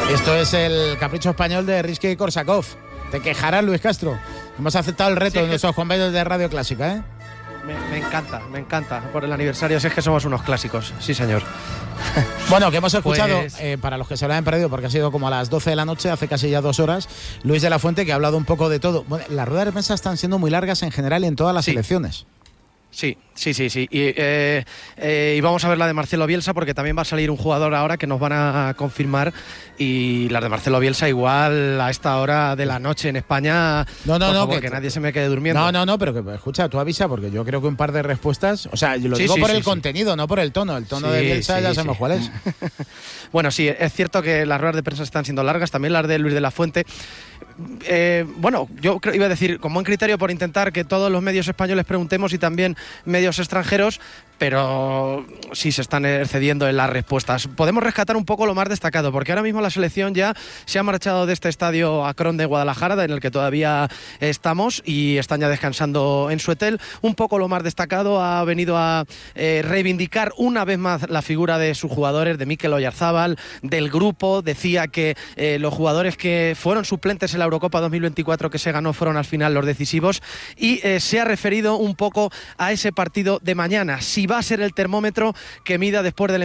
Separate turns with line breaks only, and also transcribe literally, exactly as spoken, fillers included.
Esto es el capricho español de Rizky y Korsakov. Te quejarás, Luis Castro. Hemos aceptado el reto sí, de nuestros que... compañeros de Radio Clásica, ¿eh?
Me, me encanta, me encanta. Por el aniversario, si es que somos unos clásicos. Sí, señor.
Bueno, que hemos escuchado, pues... eh, para los que se lo hayan perdido, porque ha sido como a las doce de la noche, hace casi ya dos horas, Luis de la Fuente, que ha hablado un poco de todo. Bueno, las ruedas de prensa están siendo muy largas en general en todas las
sí.
elecciones.
Sí, sí, sí, sí. Y, eh, eh, y vamos a ver la de Marcelo Bielsa, porque también va a salir un jugador ahora que nos van a confirmar. Y las de Marcelo Bielsa igual a esta hora de la noche en España.
No, no,
por
no.
favor,
Que,
que nadie se me quede durmiendo.
No, no, no, pero que escucha, tú avisa, porque yo creo que un par de respuestas. O sea, yo lo
sí,
digo
sí,
por
sí,
el
sí.
contenido, no por el tono. El tono
sí,
de Bielsa
sí,
ya
sí.
sabemos cuál es.
Bueno, sí, es cierto que las ruedas de prensa están siendo largas, también las de Luis de la Fuente. Eh, bueno, yo creo, iba a decir, con buen criterio por intentar que todos los medios españoles preguntemos y también medios extranjeros, pero sí se están excediendo en las respuestas. Podemos rescatar un poco lo más destacado, porque ahora mismo la selección ya se ha marchado de este estadio Akron de Guadalajara, en el que todavía estamos, y están ya descansando en su hotel. Un poco lo más destacado ha venido a eh, reivindicar una vez más la figura de sus jugadores, de Mikel Oyarzábal, del grupo. Decía que eh, los jugadores que fueron suplentes en la Eurocopa dos mil veinticuatro que se ganó fueron al final los decisivos, y eh, se ha referido un poco a ese partido de mañana, si va a ser el termómetro que mida después del